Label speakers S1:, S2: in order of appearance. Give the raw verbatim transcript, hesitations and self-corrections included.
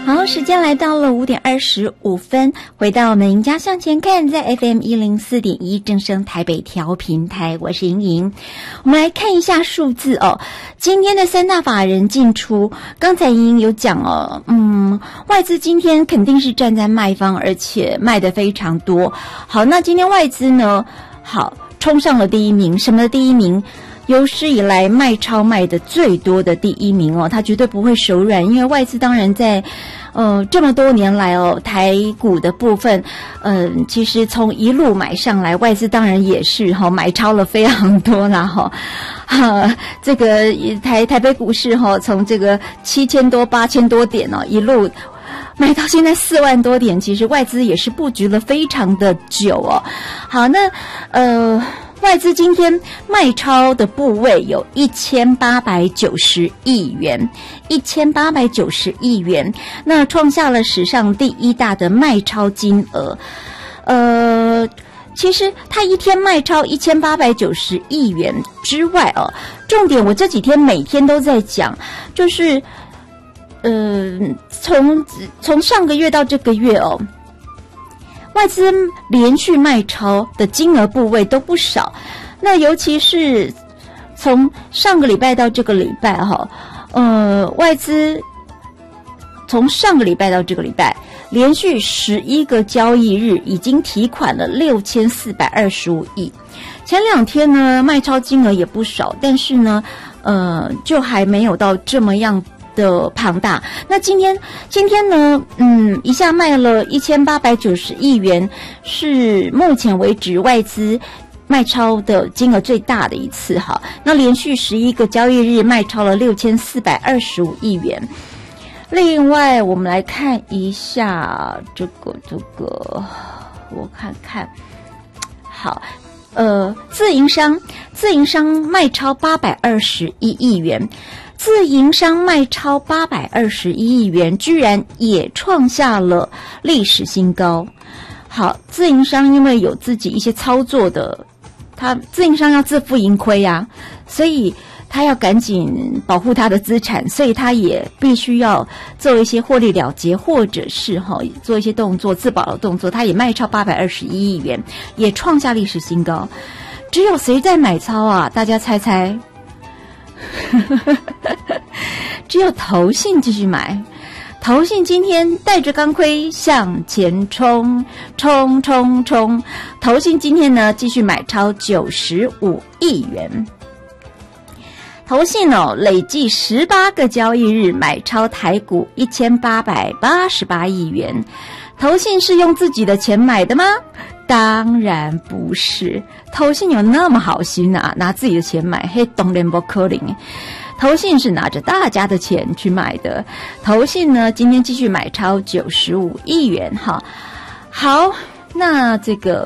S1: 好，时间来到了五点二十五分，回到我们赢家向前看，在 F M 一零四点一正声台北调频台，我是莹莹。我们来看一下数字哦，今天的三大法人进出，刚才莹莹有讲哦，嗯，外资今天肯定是站在卖方，而且卖得非常多。好，那今天外资呢，好，冲上了第一名，什么的第一名？有史以来卖超卖的最多的第一名哦，他绝对不会手软，因为外资当然在呃这么多年来哦，台股的部分，嗯、呃，其实从一路买上来，外资当然也是哈、哦、买超了非常多啦哈，哈，这个台台北股市哈、哦，从这个七千多八千多点哦，一路买到现在四万多点，其实外资也是布局了非常的久哦。好，那呃。外资今天卖超的部位有一千八百九十亿元，一千八百九十亿元，那创下了史上第一大的卖超金额。呃，其实它一天卖超一千八百九十亿元之外哦，重点我这几天每天都在讲，就是呃，从从上个月到这个月哦。外资连续卖超的金额部位都不少，那尤其是从上个礼拜到这个礼拜哈，呃，外资从上个礼拜到这个礼拜，连续十一个交易日已经提款了六千四百二十五亿。前两天呢，卖超金额也不少，但是呢，呃，就还没有到这么样的庞大。那今天今天呢，嗯，一下卖了一千八百九十亿元，是目前为止外资卖超的金额最大的一次哈。那连续十一个交易日卖超了六千四百二十五亿元。另外，我们来看一下这个这个，我看看，好。呃，自营商自营商卖超八百二十一亿元，自营商卖超八百二十一亿元，居然也创下了历史新高。好，自营商因为有自己一些操作的，他自营商要自负盈亏啊，所以他要赶紧保护他的资产，所以他也必须要做一些获利了结，或者是哈、哦、做一些动作自保的动作。他也卖超八百二十一亿元，也创下历史新高。只有谁在买超啊？大家猜猜？只有投信继续买。投信今天带着钢盔向前冲，冲冲冲！投信今天呢继续买超九十五亿元。投信哦，累计十八个交易日买超台股一千八百八十八亿元。投信是用自己的钱买的吗？当然不是。投信有那么好心啊，拿自己的钱买，嘿，当然不可能。投信是拿着大家的钱去买的。投信呢，今天继续买超九十五亿元哈。好，那这个